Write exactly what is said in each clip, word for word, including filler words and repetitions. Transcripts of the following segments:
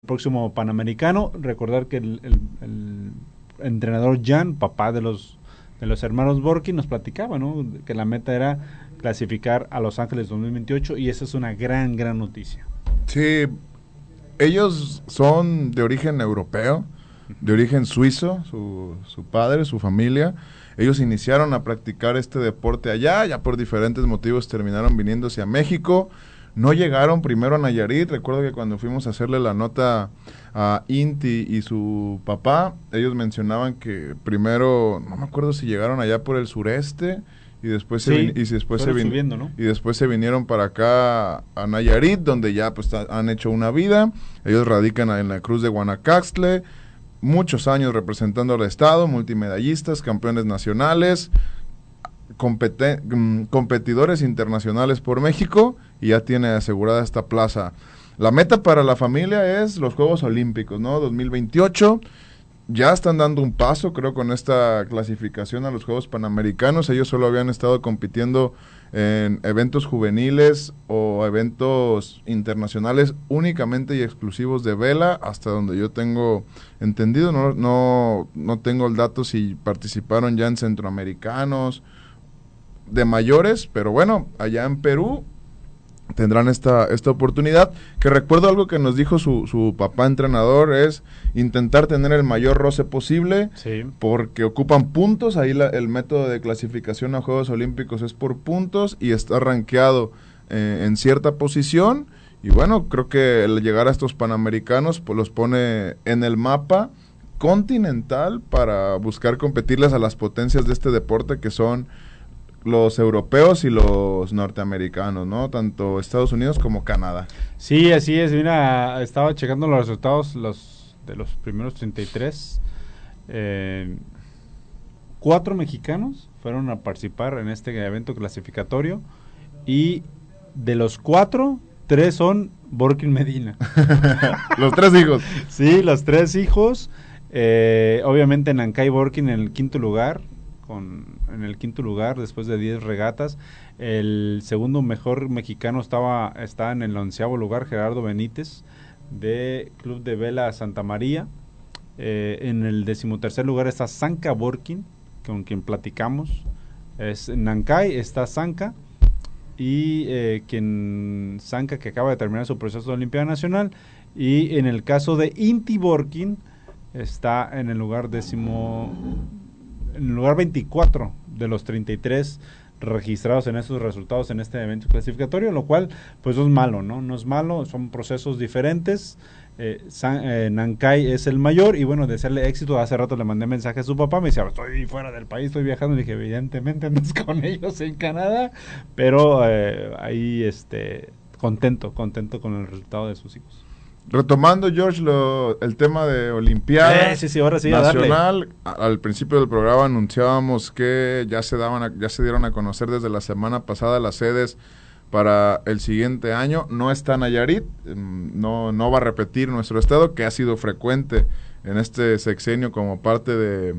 próximo Panamericano. Recordar que el, el, el entrenador Jan, papá de los de los hermanos Borkin, nos platicaba, ¿no?, que la meta era clasificar a Los Ángeles dos mil veintiocho, y esa es una gran, gran noticia. Sí, ellos son de origen europeo, de origen suizo, su, su padre, su familia. Ellos iniciaron a practicar este deporte allá, ya por diferentes motivos terminaron viniéndose a México. No llegaron primero a Nayarit. Recuerdo que cuando fuimos a hacerle la nota a Inti y su papá, ellos mencionaban que primero, no me acuerdo si llegaron allá por el sureste, y después sí, se vin- y si después se vin- subiendo, ¿no? y después se vinieron para acá a Nayarit, donde ya pues ta- han hecho una vida. Ellos radican en la Cruz de Guanacaxtle, muchos años representando al estado, multimedallistas, campeones nacionales, compete- mm, competidores internacionales por México, y ya tiene asegurada esta plaza. La meta para la familia es los Juegos Olímpicos, ¿no? dos mil veintiocho. Ya están dando un paso, creo, con esta clasificación a los Juegos Panamericanos. Ellos solo habían estado compitiendo en eventos juveniles o eventos internacionales únicamente y exclusivos de vela, hasta donde yo tengo entendido. No, no, no tengo el dato si participaron ya en centroamericanos de mayores, pero bueno, allá en Perú tendrán esta, esta oportunidad, que recuerdo algo que nos dijo su, su papá entrenador, es intentar tener el mayor roce posible, sí, porque ocupan puntos. Ahí la, el método de clasificación a Juegos Olímpicos es por puntos, y está rankeado eh, en cierta posición, y bueno, creo que el llegar a estos Panamericanos pues los pone en el mapa continental para buscar competirles a las potencias de este deporte, que son los europeos y los norteamericanos, ¿no? Tanto Estados Unidos como Canadá. Sí, así es. Mira, estaba checando los resultados los de los primeros treinta y tres. Eh, cuatro mexicanos fueron a participar en este evento clasificatorio, y de los cuatro, tres son Borkin Medina. Los tres hijos. Sí, los tres hijos. Eh, obviamente Nancay Borkin en el quinto lugar, con, en el quinto lugar después de diez regatas. El segundo mejor mexicano estaba está en el onceavo lugar, Gerardo Benítez, de Club de Vela Santa María. Eh, en el decimotercer lugar está Zanca Borkin, con quien platicamos. Es Nancay, está Zanca, y eh, quien Zanca, que acaba de terminar su proceso de Olimpiada Nacional. Y en el caso de Inti Borkin, está en el lugar décimo, en el lugar veinticuatro de los treinta y tres registrados en esos resultados en este evento clasificatorio, lo cual pues no es malo, ¿no? No es malo, son procesos diferentes. Eh, San, eh, Nancay es el mayor, y bueno, desearle éxito. Hace rato le mandé mensaje a su papá, me decía, estoy fuera del país, estoy viajando, y dije, evidentemente andas con ellos en Canadá, pero eh, ahí este contento, contento con el resultado de sus hijos. Retomando, George, lo, el tema de Olimpiada eh, sí, sí, ahora sí, Nacional, a, al principio del programa anunciábamos que ya se daban a, ya se dieron a conocer desde la semana pasada las sedes para el siguiente año. No está Nayarit, no, no va a repetir nuestro estado, que ha sido frecuente en este sexenio como parte de,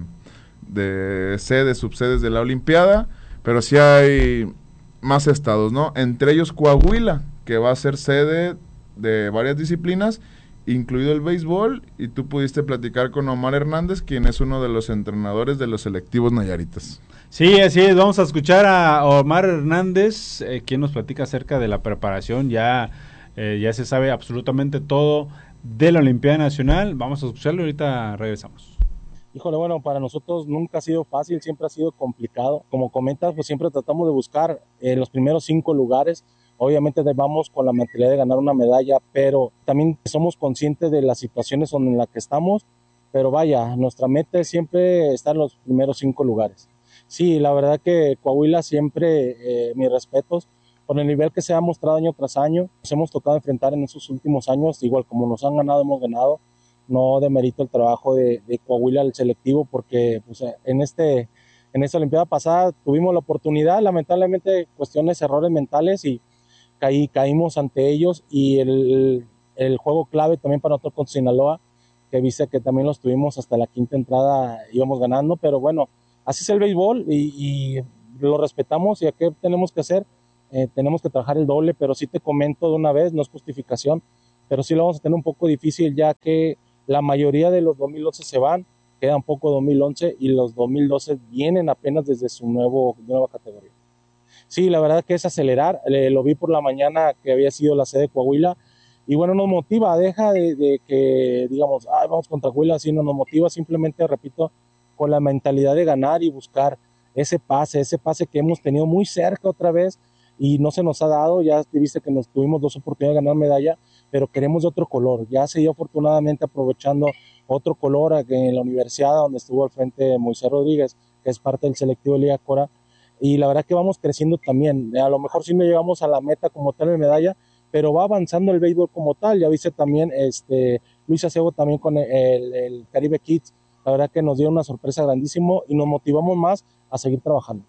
de sedes, subsedes de la Olimpiada, pero sí hay más estados, ¿no? Entre ellos Coahuila, que va a ser sede de varias disciplinas, incluido el béisbol, y tú pudiste platicar con Omar Hernández, quien es uno de los entrenadores de los selectivos nayaritas. Sí, así es, vamos a escuchar a Omar Hernández, eh, quien nos platica acerca de la preparación. Ya, eh, ya se sabe absolutamente todo de la Olimpiada Nacional. Vamos a escucharlo, ahorita regresamos. Híjole, bueno, para nosotros nunca ha sido fácil, siempre ha sido complicado. Como comentas, pues siempre tratamos de buscar eh, los primeros cinco lugares. Obviamente vamos con la mentalidad de ganar una medalla, pero también somos conscientes de las situaciones en las que estamos. Pero vaya, nuestra meta es siempre estar en los primeros cinco lugares. Sí, la verdad que Coahuila siempre, eh, mis respetos, por el nivel que se ha mostrado año tras año. Nos hemos tocado enfrentar en esos últimos años, igual como nos han ganado, hemos ganado. No demerito el trabajo de, de Coahuila, el selectivo, porque pues, en, este, en esta Olimpiada pasada tuvimos la oportunidad, lamentablemente cuestiones, errores mentales, y caí, caímos ante ellos. Y el, el juego clave también para nosotros con Sinaloa, que viste que también los tuvimos hasta la quinta entrada, íbamos ganando, pero bueno, así es el béisbol, y, y lo respetamos. ¿Y a qué tenemos que hacer? Eh, tenemos que trabajar el doble, pero sí te comento de una vez, no es justificación, pero sí lo vamos a tener un poco difícil ya que la mayoría de los dos mil once se van, queda un poco dos mil once y los dos mil doce vienen apenas desde su nuevo, nueva categoría. Sí, la verdad que es acelerar, eh, lo vi por la mañana que había sido la sede de Coahuila y bueno, nos motiva, deja de, de que digamos, ay, vamos contra Coahuila, sino nos motiva simplemente, repito, con la mentalidad de ganar y buscar ese pase, ese pase que hemos tenido muy cerca otra vez y no se nos ha dado, ya viste que nos tuvimos dos oportunidades de ganar medalla, pero queremos de otro color, ya se dio afortunadamente aprovechando otro color en la universidad donde estuvo al frente Moisés Rodríguez, que es parte del selectivo de Liga Cora, y la verdad que vamos creciendo también, a lo mejor sí no llegamos a la meta como tal de medalla, pero va avanzando el béisbol como tal, ya viste también este Luis Acebo también con el, el, el Caribe Kids, la verdad que nos dio una sorpresa grandísimo y nos motivamos más a seguir trabajando.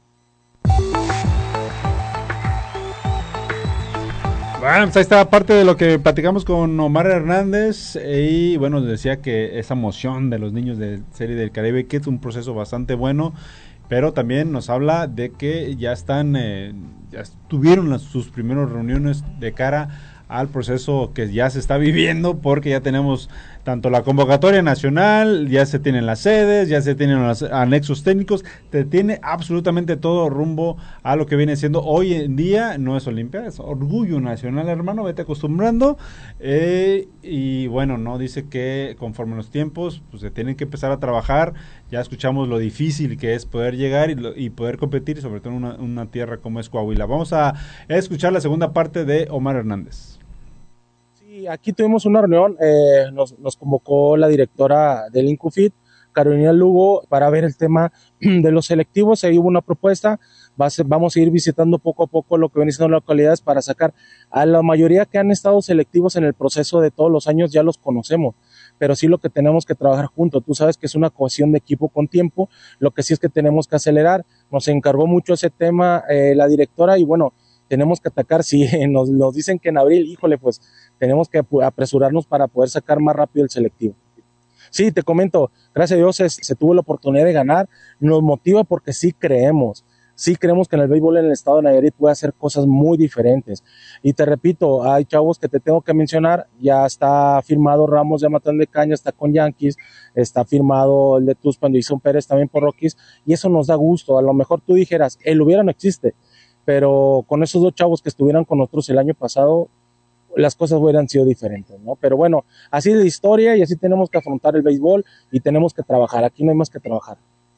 Bueno, pues ahí está parte de lo que platicamos con Omar Hernández y bueno, decía que esa emoción de los niños de Serie del Caribe, que es un proceso bastante bueno, pero también nos habla de que ya están, eh, ya tuvieron las, sus primeras reuniones de cara al proceso que ya se está viviendo, porque ya tenemos tanto la convocatoria nacional, ya se tienen las sedes, ya se tienen los anexos técnicos, te tiene absolutamente todo rumbo a lo que viene siendo hoy en día, no es Olimpia, es orgullo nacional, hermano, vete acostumbrando, eh, y bueno, no dice que conforme los tiempos, pues se tienen que empezar a trabajar, ya escuchamos lo difícil que es poder llegar y, lo, y poder competir, sobre todo en una, una tierra como es Coahuila. Vamos a escuchar la segunda parte de Omar Hernández. Sí, aquí tuvimos una reunión, eh, nos, nos convocó la directora del Incufit, Carolina Lugo, para ver el tema de los selectivos. Ahí hubo una propuesta, va a ser, vamos a ir visitando poco a poco lo que vienen siendo las localidades para sacar a la mayoría que han estado selectivos en el proceso de todos los años, ya los conocemos, pero sí lo que tenemos que trabajar juntos. Tú sabes que es una cohesión de equipo con tiempo, lo que sí es que tenemos que acelerar. Nos encargó mucho ese tema eh, la directora y bueno, tenemos que atacar, si nos, nos dicen que en abril, híjole, pues tenemos que apresurarnos para poder sacar más rápido el selectivo. Sí, te comento, gracias a Dios se, se tuvo la oportunidad de ganar, nos motiva porque sí creemos, sí creemos que en el béisbol en el estado de Nayarit puede hacer cosas muy diferentes. Y te repito, hay chavos que te tengo que mencionar, ya está firmado Ramos de Matán de Caña, está con Yankees, está firmado el de Tuxpan, Jason Pérez también por Rockies, y eso nos da gusto. A lo mejor tú dijeras, el hubiera no existe, pero con esos dos chavos que estuvieran con nosotros el año pasado, las cosas hubieran sido diferentes, ¿no? Pero bueno, así es la historia y así tenemos que afrontar el béisbol y tenemos que trabajar, aquí no hay más que trabajar.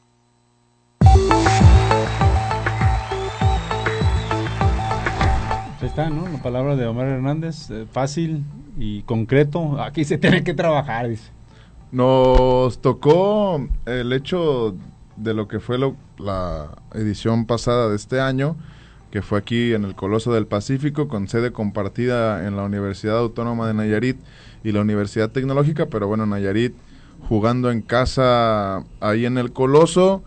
Ahí está, ¿no? La palabra de Omar Hernández, eh, fácil y concreto, aquí se tiene que trabajar, dice. Nos tocó el hecho de lo que fue lo, la edición pasada de este año, que fue aquí en el Coloso del Pacífico, con sede compartida en la Universidad Autónoma de Nayarit y la Universidad Tecnológica, pero bueno, Nayarit jugando en casa ahí en el Coloso.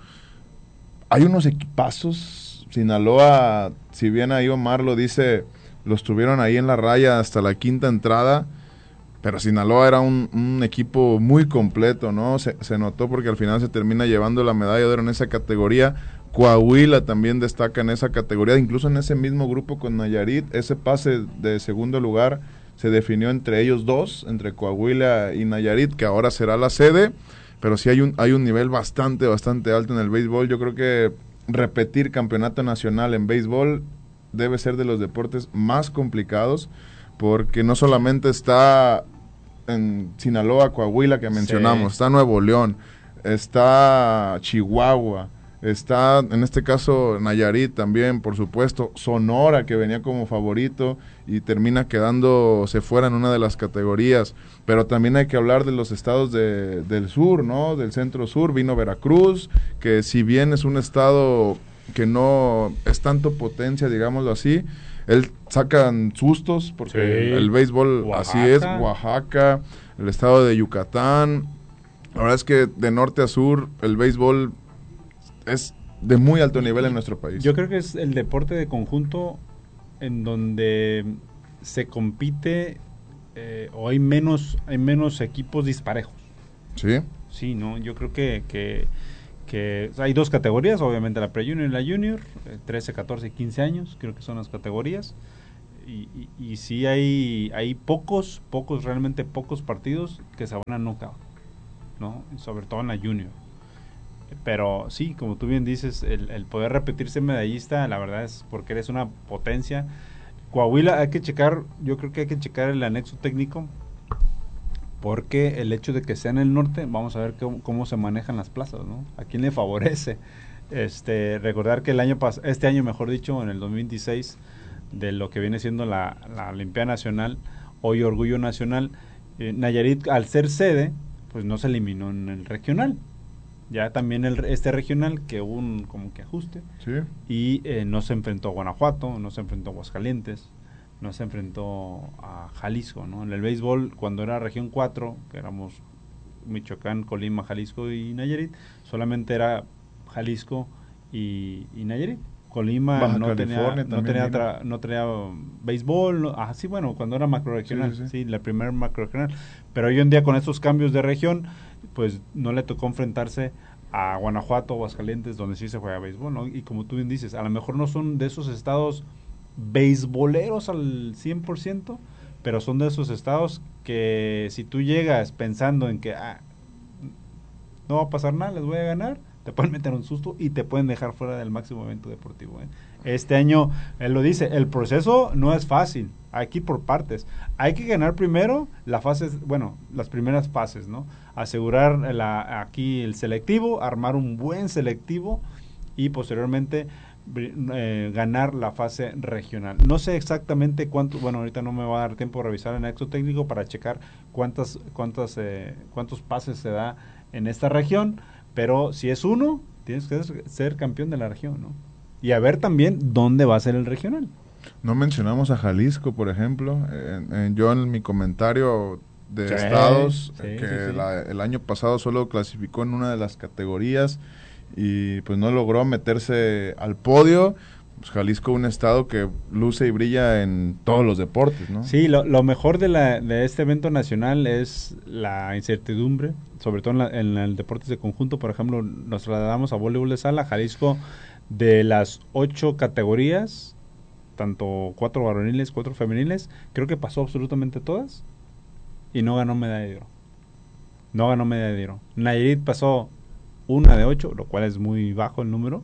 Hay unos equipazos, Sinaloa, si bien ahí Omar lo dice, los tuvieron ahí en la raya hasta la quinta entrada, pero Sinaloa era un, un equipo muy completo, ¿no? Se, se notó porque al final se termina llevando la medalla de oro en esa categoría. Coahuila también destaca en esa categoría, incluso en ese mismo grupo con Nayarit, ese pase de segundo lugar se definió entre ellos dos, entre Coahuila y Nayarit, que ahora será la sede, pero sí hay un, hay un nivel bastante, bastante alto en el béisbol. Yo creo que repetir campeonato nacional en béisbol debe ser de los deportes más complicados, porque no solamente está en Sinaloa, Coahuila, que mencionamos, sí. Está Nuevo León, está Chihuahua, está en este caso Nayarit también, por supuesto, Sonora, que venía como favorito y termina quedándose fuera en una de las categorías, pero también hay que hablar de los estados de, del sur, ¿no? Del centro sur, vino Veracruz, que si bien es un estado que no es tanto potencia, digámoslo así, él sacan sustos, porque sí. el, el béisbol Oaxaca. Así es, Oaxaca, el estado de Yucatán, la verdad es que de norte a sur el béisbol es de muy alto nivel en nuestro país. Yo creo que es el deporte de conjunto en donde se compite eh, o hay menos hay menos equipos disparejos. Sí. Sí, no, yo creo que, que, que hay dos categorías, obviamente la pre-junior y la junior, eh, trece, catorce y quince años, creo que son las categorías. y, y, y sí hay, hay pocos, pocos, realmente pocos partidos que se van a knockout, ¿no? Sobre todo en la junior. Pero sí, como tú bien dices, el, el poder repetirse medallista, la verdad es porque eres una potencia. Coahuila, hay que checar, yo creo que hay que checar el anexo técnico, porque el hecho de que sea en el norte, vamos a ver cómo, cómo se manejan las plazas, ¿no? ¿A quién le favorece? Este, recordar que el año pas este año, mejor dicho, en el dos mil veintiséis, de lo que viene siendo la, la Olimpiada Nacional, hoy Orgullo Nacional, eh, Nayarit, al ser sede, pues no se eliminó en el regional. Ya también el, este regional que hubo un como que ajuste, sí. y eh, no se enfrentó a Guanajuato, no se enfrentó a Aguascalientes, no se enfrentó a Jalisco, ¿no? En el béisbol, cuando era región cuatro, que éramos Michoacán, Colima, Jalisco y Nayarit, solamente era Jalisco y, y Nayarit. Colima Baja no tenía, no tenía, tra, no tenía béisbol, no, ah, sí, bueno, cuando era macroregional, sí, sí, sí. sí, la primera macroregional, pero hoy en día con estos cambios de región, pues no le tocó enfrentarse a Guanajuato o Aguascalientes, donde sí se juega béisbol, ¿no? Y como tú bien dices, a lo mejor no son de esos estados beisboleros al cien por ciento, pero son de esos estados que si tú llegas pensando en que ah, no va a pasar nada, les voy a ganar, te pueden meter un susto y te pueden dejar fuera del máximo evento deportivo, ¿eh? Este año, él lo dice, el proceso no es fácil, hay que ir por partes, hay que ganar primero la fase, bueno, las primeras fases, ¿no? Asegurar la, aquí el selectivo, armar un buen selectivo y posteriormente eh, ganar la fase regional. No sé exactamente cuánto, bueno, ahorita no me va a dar tiempo de revisar el anexo técnico para checar cuántas, cuántas, eh, cuántos pases se da en esta región, pero si es uno, tienes que ser campeón de la región, ¿no? Y a ver también dónde va a ser el regional. No mencionamos a Jalisco, por ejemplo. Eh, eh, yo en mi comentario de sí, estados, sí, eh, que sí, sí. La, el año pasado solo clasificó en una de las categorías y pues no logró meterse al podio. Pues Jalisco, un estado que luce y brilla en todos los deportes, ¿no? Sí, lo, lo mejor de, la, de este evento nacional es la incertidumbre, sobre todo en, la, en el deportes de conjunto. Por ejemplo, nos trasladamos a voleibol de sala. Jalisco, de las ocho categorías, tanto cuatro varoniles, cuatro femeniles, creo que pasó absolutamente todas y no ganó medalla de oro. No ganó medalla de oro. Nayarit pasó una de ocho, lo cual es muy bajo el número.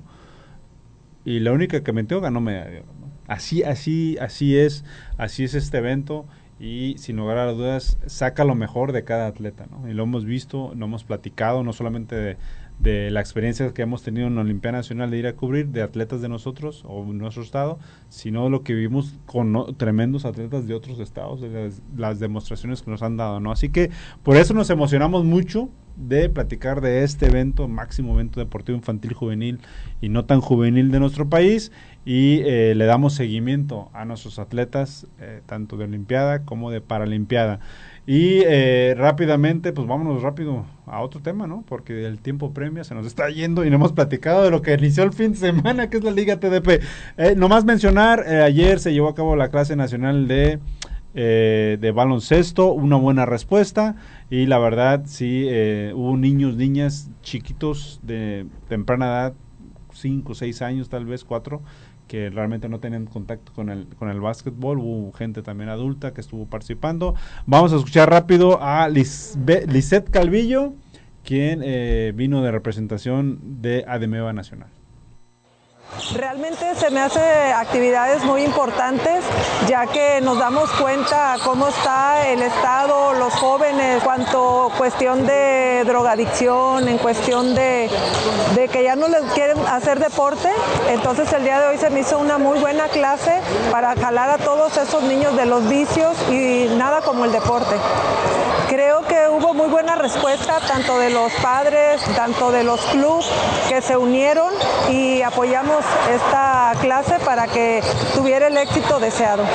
Y la única que metió ganó medalla de oro, ¿no? Así, así, así es, así es este evento, y sin lugar a las dudas saca lo mejor de cada atleta, ¿no? Y lo hemos visto, lo hemos platicado, no solamente de, de la experiencia que hemos tenido en la Olimpiada Nacional de ir a cubrir de atletas de nosotros o nuestro estado, sino lo que vivimos con no, tremendos atletas de otros estados, de las, las demostraciones que nos han dado, ¿no? Así que por eso nos emocionamos mucho de platicar de este evento, máximo evento deportivo infantil, juvenil y no tan juvenil de nuestro país, y eh, le damos seguimiento a nuestros atletas, eh, tanto de Olimpiada como de Paralimpiada. Y eh, rápidamente, pues vámonos rápido a otro tema, ¿no? Porque el tiempo premia, se nos está yendo y no hemos platicado de lo que inició el fin de semana, que es la Liga T D P. Eh, nomás mencionar, eh, ayer se llevó a cabo la clase nacional de Eh, de baloncesto, una buena respuesta, y la verdad sí, eh, hubo niños, niñas chiquitos de temprana edad, cinco, seis años, tal vez cuatro, que realmente no tenían contacto con el, con el básquetbol. Hubo gente también adulta que estuvo participando. Vamos a escuchar rápido a Lisette Calvillo, quien eh, vino de representación de ADEMEVA Nacional. Realmente se me hace actividades muy importantes, ya que nos damos cuenta cómo está el estado, los jóvenes, cuanto cuestión de drogadicción, en cuestión de, de que ya no les quieren hacer deporte. Entonces el día de hoy se me hizo una muy buena clase para jalar a todos esos niños de los vicios y nada como el deporte. Creo que hubo muy buena respuesta tanto de los padres, tanto de los clubes que se unieron y apoyamos esta clase para que tuviera el éxito deseado.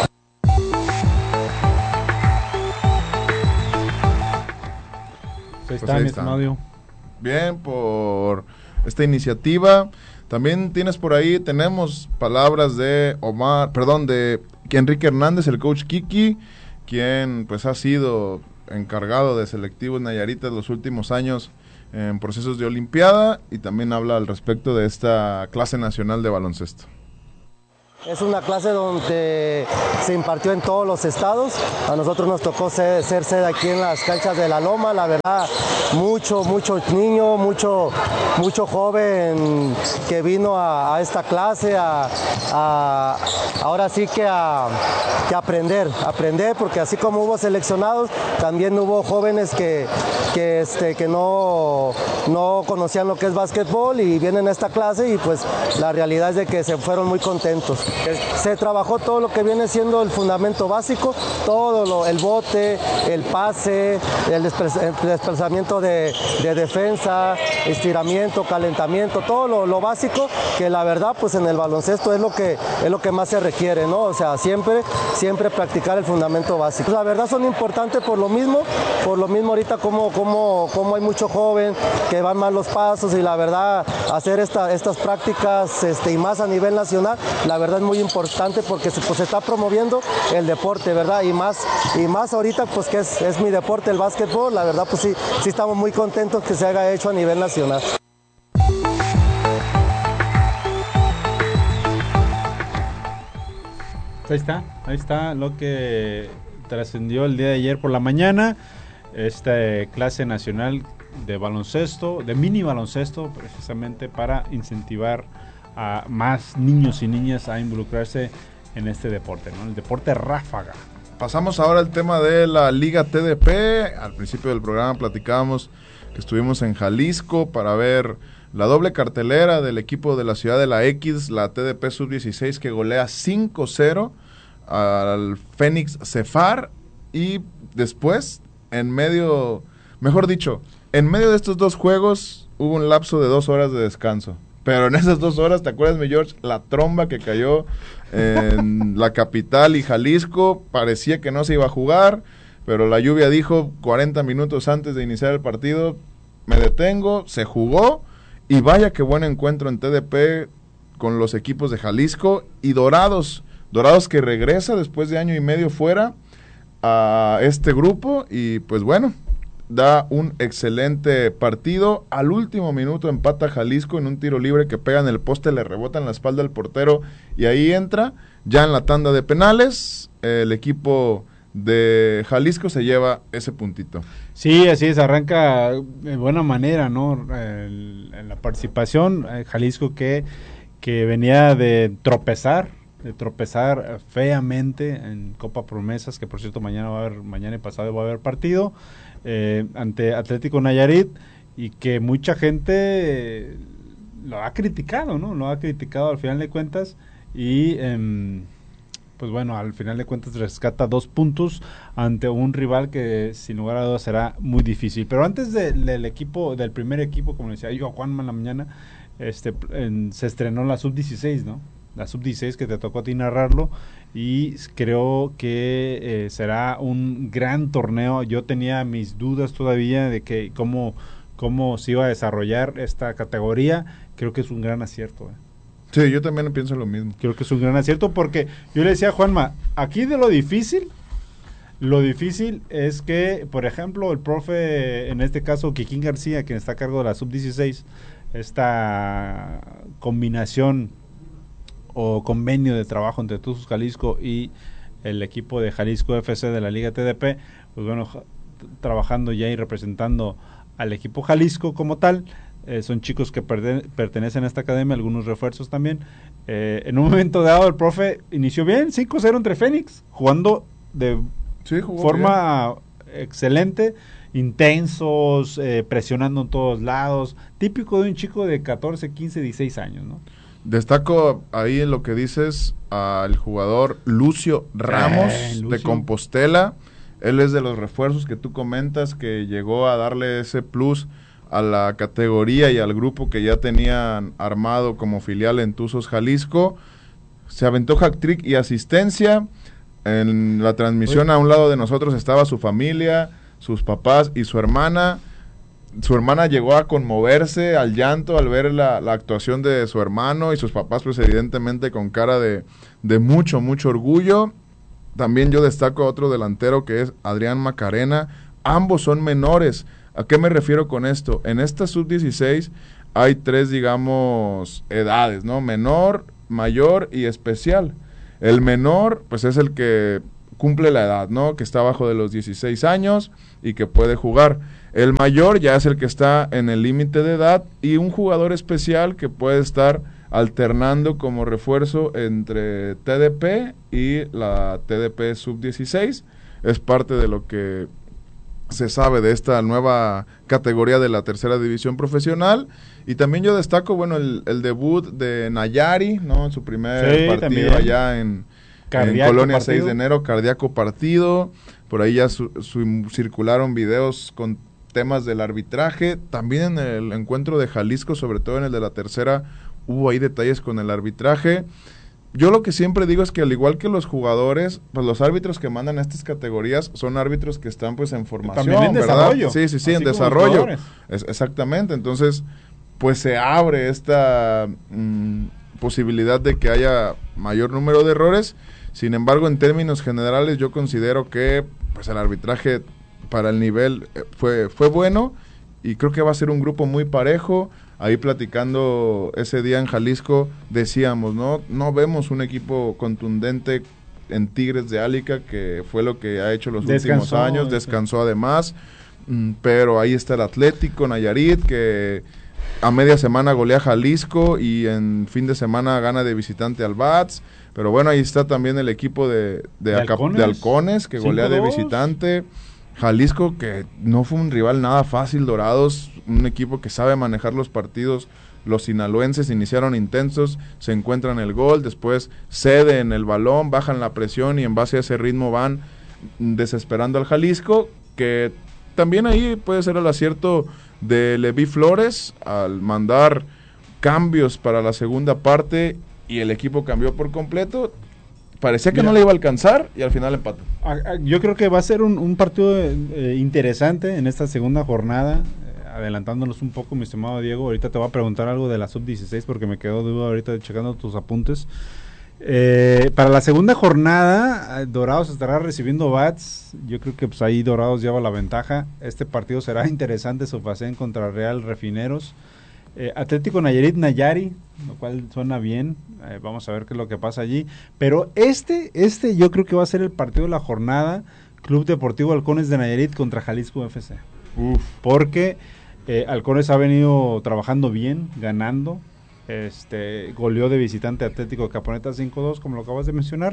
Pues ahí está. Bien por esta iniciativa. También tienes por ahí, tenemos palabras de Omar, perdón, de Enrique Hernández, el coach Kiki, quien pues ha sido encargado de selectivos Nayaritas los últimos años en procesos de Olimpiada, y también habla al respecto de esta clase nacional de baloncesto. Es una clase donde se impartió en todos los estados. A nosotros nos tocó ser, ser sede aquí en las canchas de La Loma. La verdad, mucho, mucho niño, mucho, mucho joven que vino a, a esta clase, a, a, ahora sí que a, que aprender, aprender, porque así como hubo seleccionados, también hubo jóvenes que, que, este, que no, no conocían lo que es básquetbol y vienen a esta clase y pues la realidad es de que se fueron muy contentos. Se trabajó todo lo que viene siendo el fundamento básico, todo lo, el bote, el pase, el, despre- el desplazamiento de, de defensa, estiramiento, calentamiento, todo lo, lo básico que la verdad pues en el baloncesto es lo que es lo que más se requiere, ¿no? O sea, siempre, siempre practicar el fundamento básico. La verdad son importantes por lo mismo, por lo mismo ahorita como, como, como hay mucho joven que van mal los pasos y la verdad hacer esta, estas prácticas este, y más a nivel nacional, la verdad es muy importante porque se, pues, se está promoviendo el deporte, ¿verdad? Y más, y más ahorita pues que es, es mi deporte, el básquetbol, la verdad pues sí, sí estamos muy contentos que se haya hecho a nivel nacional. Ahí está, ahí está lo que trascendió el día de ayer por la mañana, esta clase nacional de baloncesto, de mini baloncesto, precisamente para incentivar a más niños y niñas a involucrarse en este deporte, ¿no? El deporte ráfaga. Pasamos ahora al tema de la Liga T D P. Al principio del programa platicábamos que estuvimos en Jalisco para ver la doble cartelera del equipo de la Ciudad de la X, la T D P sub dieciséis, que golea cinco cero al Fénix Cefar, y después, en medio, mejor dicho, en medio de estos dos juegos hubo un lapso de dos horas de descanso. Pero en esas dos horas, ¿te acuerdas, mi George? La tromba que cayó en la capital y Jalisco, parecía que no se iba a jugar, pero la lluvia dijo cuarenta minutos antes de iniciar el partido, me detengo, se jugó, y vaya que buen encuentro en T D P con los equipos de Jalisco y Dorados, Dorados que regresa después de año y medio fuera a este grupo, y pues bueno, da un excelente partido. Al último minuto empata Jalisco en un tiro libre que pega en el poste, le rebota en la espalda al portero y ahí entra. Ya en la tanda de penales, el equipo de Jalisco se lleva ese puntito. Sí, así es, arranca de buena manera, ¿no? El, en la participación, eh, Jalisco que, que venía de tropezar, de tropezar feamente en Copa Promesas, que por cierto mañana va a haber, mañana y pasado va a haber partido. Eh, ante Atlético Nayarit, y que mucha gente eh, lo ha criticado, ¿no? Lo ha criticado al final de cuentas y eh, pues bueno, al final de cuentas rescata dos puntos ante un rival que sin lugar a dudas será muy difícil. Pero antes de, del equipo, del primer equipo, como decía yo a Juanma en la mañana, este, en, se estrenó la sub dieciséis, ¿no? La sub dieciséis que te tocó a ti narrarlo, y creo que eh, será un gran torneo. Yo tenía mis dudas todavía de que cómo, cómo se iba a desarrollar esta categoría. Creo que es un gran acierto. ¿eh? Sí, yo también pienso lo mismo. Creo que es un gran acierto porque yo le decía a Juanma, aquí de lo difícil, lo difícil es que, por ejemplo, el profe, en este caso, Kikín García, quien está a cargo de la sub dieciséis, esta combinación o convenio de trabajo entre Tuzos Jalisco y el equipo de Jalisco F C de la Liga T D P, pues bueno, ja, trabajando ya y representando al equipo Jalisco como tal. Eh, son chicos que perde, pertenecen a esta academia, algunos refuerzos también. Eh, en un momento dado el profe inició bien, cinco cero entre Fénix, jugando de sí, forma bien. excelente, intensos, eh, presionando en todos lados, típico de un chico de catorce, quince, dieciséis años, ¿no? Destaco ahí en lo que dices al jugador Lucio Ramos, eh, Lucio. de Compostela. Él es de los refuerzos que tú comentas, que llegó a darle ese plus a la categoría y al grupo que ya tenían armado como filial en Tuzos Jalisco. Se aventó hat-trick y asistencia. En la transmisión, a un lado de nosotros estaba su familia, sus papás y su hermana. Su hermana llegó a conmoverse al llanto al ver la, la actuación de su hermano, y sus papás pues evidentemente con cara de, de mucho, mucho orgullo. También yo destaco a otro delantero que es Adrián Macarena. Ambos son menores. ¿A qué me refiero con esto? En esta sub dieciséis hay tres, digamos, edades, ¿no? Menor, mayor y especial. El menor, pues es el que cumple la edad, ¿no? Que está abajo de los dieciséis años y que puede jugar. El mayor ya es el que está en el límite de edad y un jugador especial que puede estar alternando como refuerzo entre T D P y la T D P sub dieciséis. Es parte de lo que se sabe de esta nueva categoría de la tercera división profesional. Y también yo destaco, bueno, el, el debut de Nayari, ¿no? En su primer sí, partido también. allá en, en Colonia partido. seis de enero, cardíaco partido. Por ahí ya su, su, circularon videos con temas del arbitraje. También en el encuentro de Jalisco, sobre todo en el de la tercera, hubo ahí detalles con el arbitraje. Yo lo que siempre digo es que al igual que los jugadores, pues los árbitros que mandan a estas categorías son árbitros que están pues en formación, también en ¿verdad? desarrollo. Sí, sí, sí, en desarrollo. Es, exactamente, entonces pues se abre esta mmm, posibilidad de que haya mayor número de errores. Sin embargo, en términos generales yo considero que pues el arbitraje para el nivel fue, fue bueno y creo que va a ser un grupo muy parejo. Ahí platicando ese día en Jalisco decíamos, ¿no? No vemos un equipo contundente en Tigres de Álica, que fue lo que ha hecho los descansó, últimos años, descansó además, pero ahí está el Atlético Nayarit, que a media semana golea Jalisco y en fin de semana gana de visitante al Bats, pero bueno, ahí está también el equipo de, de, ¿De, Acap- Halcones? de Halcones, que golea de visitante. Jalisco, que no fue un rival nada fácil. Dorados, un equipo que sabe manejar los partidos. Los sinaloenses iniciaron intensos, se encuentran el gol, después ceden el balón, bajan la presión y en base a ese ritmo van desesperando al Jalisco, que también ahí puede ser el acierto de Leví Flores al mandar cambios para la segunda parte y el equipo cambió por completo. Parecía que Mira, no le iba a alcanzar y al final empató. Yo creo que va a ser un, un partido eh, interesante en esta segunda jornada, eh, adelantándonos un poco, mi estimado Diego. Ahorita te voy a preguntar algo de la sub dieciséis porque me quedó duda ahorita checando tus apuntes. Eh, para la segunda jornada, Dorados estará recibiendo Bats. Yo creo que pues ahí Dorados lleva la ventaja. Este partido será interesante, Sofacén contra Real Refineros. Eh, Atlético Nayarit Nayari, lo cual suena bien, eh, vamos a ver qué es lo que pasa allí, pero este, este yo creo que va a ser el partido de la jornada, Club Deportivo Halcones de Nayarit contra Jalisco F C. Uf. Porque eh, Halcones ha venido trabajando bien, ganando, este goleó de visitante Atlético Caponeta cinco dos, como lo acabas de mencionar,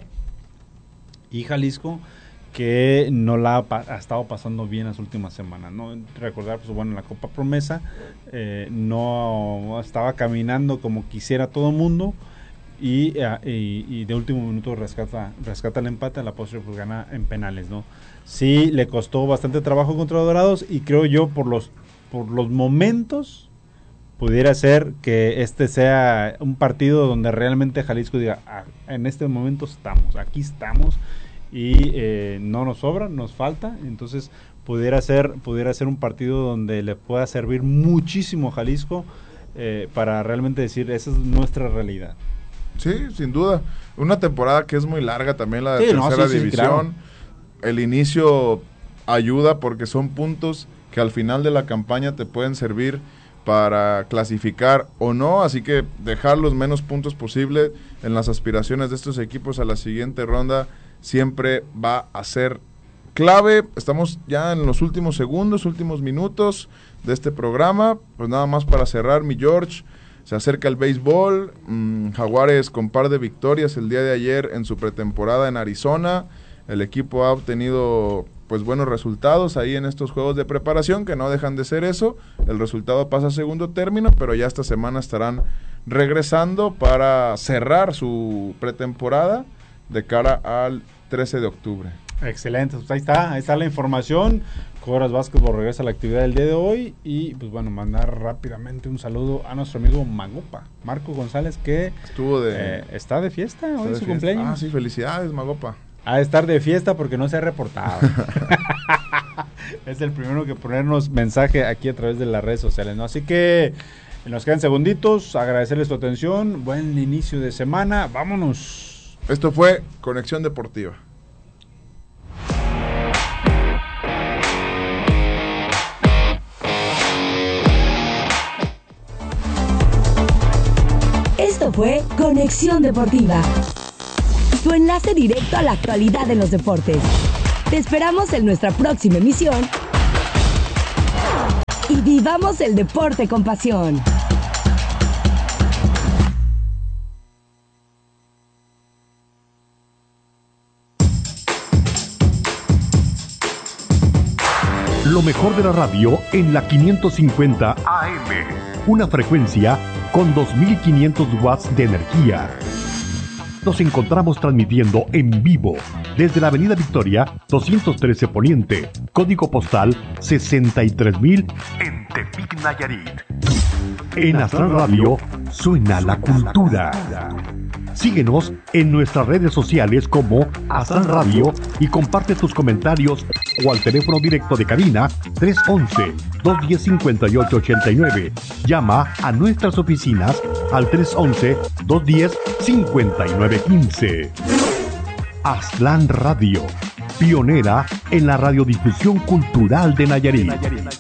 y Jalisco, que no la ha, pa- ha estado pasando bien las últimas semanas, ¿no? Recordar, pues bueno, en la Copa Promesa eh, no estaba caminando como quisiera todo el mundo y, eh, y, y de último minuto rescata rescata el empate, a la postre pues gana en penales, ¿no? Sí, le costó bastante trabajo contra Dorados y creo yo por los, por los momentos pudiera ser que este sea un partido donde realmente Jalisco diga, ah, en este momento estamos, aquí estamos, y eh, no nos sobra, nos falta, entonces pudiera ser pudiera ser un partido donde le pueda servir muchísimo a Jalisco eh, para realmente decir, esa es nuestra realidad. Sí, sin duda, una temporada que es muy larga también, la sí, tercera no, sí, división, sí, claro. El inicio ayuda porque son puntos que al final de la campaña te pueden servir para clasificar o no, así que dejar los menos puntos posible en las aspiraciones de estos equipos a la siguiente ronda siempre va a ser clave. Estamos ya en los últimos segundos, últimos minutos de este programa, pues nada más para cerrar, mi George, se acerca el béisbol, mmm, Jaguares con par de victorias el día de ayer en su pretemporada en Arizona, el equipo ha obtenido pues buenos resultados ahí en estos juegos de preparación, que no dejan de ser eso, el resultado pasa a segundo término, pero ya esta semana estarán regresando para cerrar su pretemporada de cara al trece de octubre. Excelente, pues ahí está, ahí está la información. Cobras Básquetbol regresa a la actividad del día de hoy y pues bueno, mandar rápidamente un saludo a nuestro amigo Magopa, Marco González, que estuvo de eh, está de fiesta, hoy es su fiesta. cumpleaños. Ah, sí, felicidades, Magopa. A estar de fiesta porque no se ha reportado. Es el primero que ponernos mensaje aquí a través de las redes sociales, ¿no? Así que nos quedan segunditos, agradecerles su atención, buen inicio de semana, vámonos. Esto fue Conexión Deportiva. Esto fue Conexión Deportiva, tu enlace directo a la actualidad de los deportes. Te esperamos en nuestra próxima emisión y vivamos el deporte con pasión. Lo mejor de la radio en la quinientos cincuenta A M. Una frecuencia con dos mil quinientos watts de energía. Nos encontramos transmitiendo en vivo desde la Avenida Victoria doscientos trece Poniente, código postal sesenta y tres mil en Tepic, Nayarit. En Astral Radio suena la cultura. Síguenos en nuestras redes sociales como Astral Radio y comparte tus comentarios o al teléfono directo de cabina tres once, dos diez, cincuenta y ocho ochenta y nueve. Llama a nuestras oficinas al tres once, dos diez, cincuenta y nueve quince. Astral Radio, pionera en la radiodifusión cultural de Nayarit.